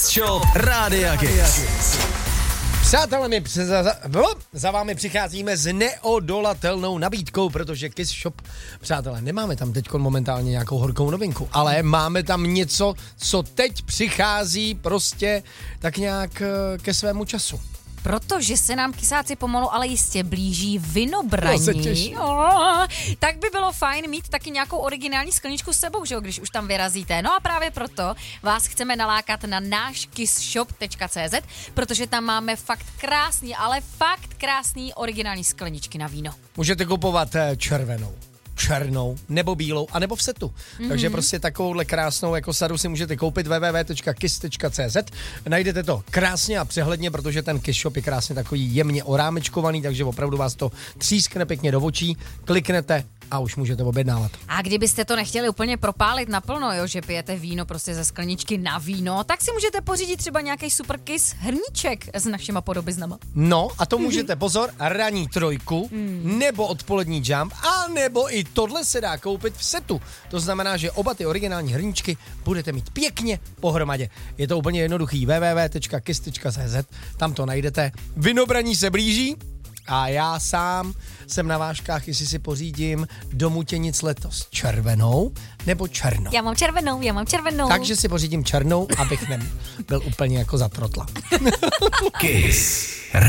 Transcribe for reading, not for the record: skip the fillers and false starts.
Shop Rádia Kiss. Přátelé, my za vámi přicházíme s neodolatelnou nabídkou, protože Kiss Shop, přátelé, nemáme tam teď momentálně nějakou horkou novinku, ale máme tam něco, co teď přichází prostě tak nějak ke svému času. Protože se nám kysáci pomalu, ale jistě blíží vinobraní. To se těším. Tak by bylo fajn mít taky nějakou originální skleničku s sebou, že jo, když už tam vyrazíte. No a právě proto vás chceme nalákat na náš kissshop.cz, protože tam máme fakt krásný, ale fakt krásný originální skleničky na víno. Můžete kupovat červenou, černou nebo bílou, anebo v setu. Takže prostě takovouhle krásnou jako sadu si můžete koupit www.kiss.cz. Najdete to krásně a přehledně, protože ten Kiss Shop je krásně takový jemně orámečkovaný, takže opravdu vás to třískne pěkně do očí, kliknete a už můžete objednávat. A kdybyste to nechtěli úplně propálit naplno, jo, že pijete víno prostě ze skleničky na víno, tak si můžete pořídit třeba nějaký Super Kiss hrníček s našima podobiznama. No a to můžete, pozor, ranní trojku, nebo odpolední jump, a nebo i tohle se dá koupit v setu. To znamená, že oba ty originální hrníčky budete mít pěkně pohromadě. Je to úplně jednoduchý, www.kiss.cz, tam to najdete. Vinobraní se blíží a já sám jsem na vážkách, jestli si pořídím do Mutěnic letos červenou nebo černou. Já mám červenou. Takže si pořídím černou, abych nebyl úplně jako zatrotla. Kiss